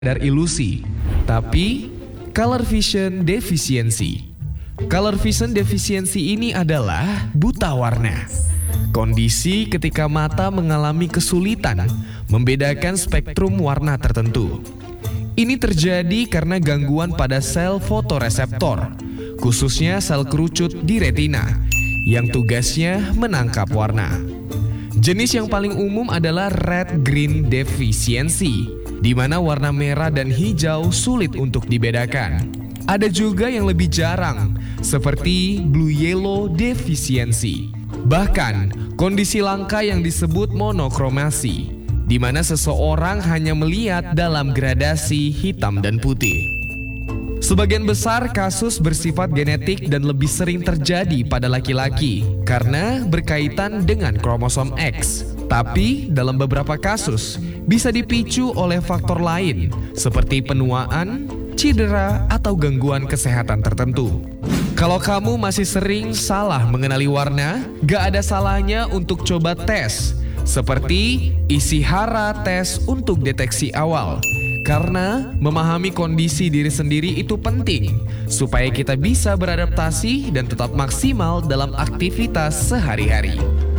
Dari ilusi, tapi color vision deficiency. Color vision deficiency ini adalah buta warna. Kondisi ketika mata mengalami kesulitan membedakan spektrum warna tertentu. Ini terjadi karena gangguan pada sel fotoreseptor, khususnya sel kerucut di retina, yang tugasnya menangkap warna. Jenis yang paling umum adalah red-green deficiency, di mana warna merah dan hijau sulit untuk dibedakan. Ada juga yang lebih jarang, seperti blue-yellow deficiency. Bahkan, kondisi langka yang disebut monokromasi, di mana seseorang hanya melihat dalam gradasi hitam dan putih. Sebagian besar kasus bersifat genetik dan lebih sering terjadi pada laki-laki karena berkaitan dengan kromosom X. Tapi dalam beberapa kasus bisa dipicu oleh faktor lain seperti penuaan, cedera, atau gangguan kesehatan tertentu. Kalau kamu masih sering salah mengenali warna, gak ada salahnya untuk coba tes seperti Ishihara tes untuk deteksi awal. Karena memahami kondisi diri sendiri itu penting supaya kita bisa beradaptasi dan tetap maksimal dalam aktivitas sehari-hari.